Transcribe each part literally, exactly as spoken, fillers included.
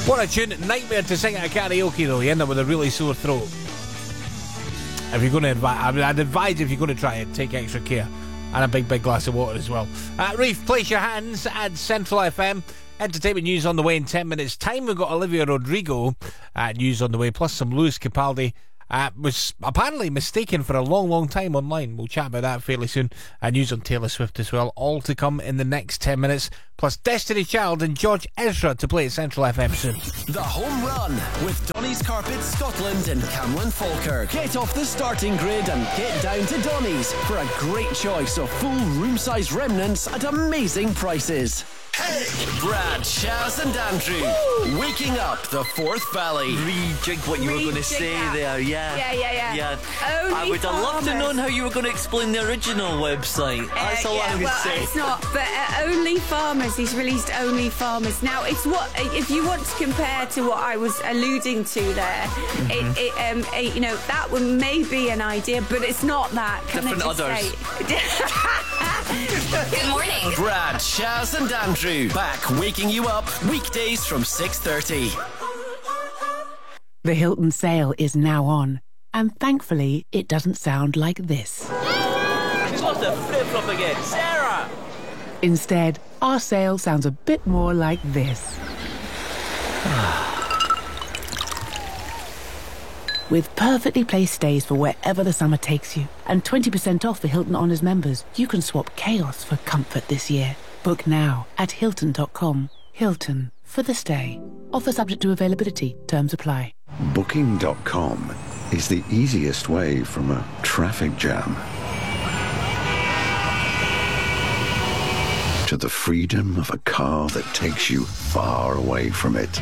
What a tune. Nightmare to sing at a karaoke though. You end up with a really sore throat. If you're going to advise, I mean, I'd advise if you're going to try it, take extra care. And a big, big glass of water as well. Uh, Reef, place your hands at Central F M. Entertainment news on the way in ten minutes time. We've got Olivia Rodrigo uh, news on the way, plus some Lewis Capaldi. Uh, was apparently mistaken for a long, long time online. We'll chat about that fairly soon. Uh, news on Taylor Swift as well. All to come in the next ten minutes. Plus Destiny Child and George Ezra to play at Central F M soon. The Home Run with Donny's Carpets Scotland and Camlin Falkirk. Get off the starting grid and get down to Donny's for a great choice of full room-size remnants at amazing prices. Hey! Brad, Shaz and Andrew, Woo! Waking up the Forth Valley. Rejig what you Rejig were going to say that. there, yeah. Yeah, yeah, yeah. yeah. Only I would have loved to farmers. know how you were going to explain the original website. That's Uh, all yeah, I would well, say. it's not, but uh, Only Farmers, he's released Only Farmers. Now, it's what, if you want to compare to what I was alluding to there, mm-hmm. it, it, um, it, you know, that would may be an idea, but it's not that. Can Different I just others. Say? Good morning. Brad, Shaz and Andrew, back waking you up weekdays from six thirty. The Hilton sale is now on, and thankfully it doesn't sound like this. She's lost her flip-flop again. Sarah! Instead, our sale sounds a bit more like this. With perfectly placed stays for wherever the summer takes you, and twenty percent off for Hilton Honors members, you can swap chaos for comfort this year. Book now at Hilton dot com. Hilton, for the stay. Offer subject to availability. Terms apply. Booking dot com is the easiest way from a traffic jam to the freedom of a car that takes you far away from it.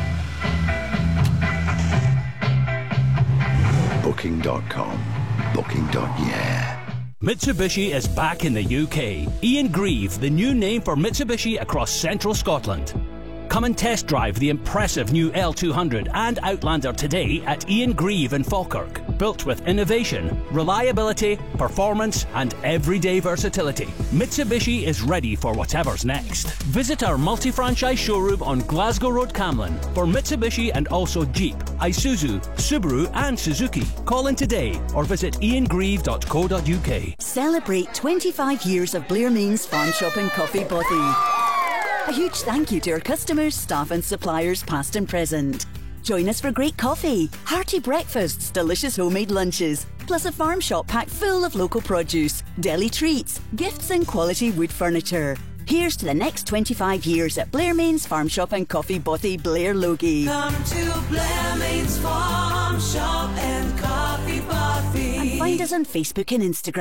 Booking dot com. Booking. Yeah. Mitsubishi is back in the U K. Ian Grieve, the new name for Mitsubishi across central Scotland. Come and test drive the impressive new L two hundred and Outlander today at Ian Grieve in Falkirk. Built with innovation, reliability, performance and everyday versatility, Mitsubishi is ready for whatever's next. Visit our multi-franchise showroom on Glasgow Road, Camlin for Mitsubishi and also Jeep, Isuzu, Subaru and Suzuki. Call in today or visit ian grieve dot co dot u k. Celebrate twenty-five years of Blair Means Farm Shop and Coffee Bothy. A huge thank you to our customers, staff and suppliers past and present. Join us for great coffee, hearty breakfasts, delicious homemade lunches, plus a farm shop packed full of local produce, deli treats, gifts and quality wood furniture. Here's to the next twenty-five years at Blair Means Farm Shop and Coffee Bothy, Blair Logie. Come to Blair Means Farm Shop and Coffee Bothy. And find us on Facebook and Instagram.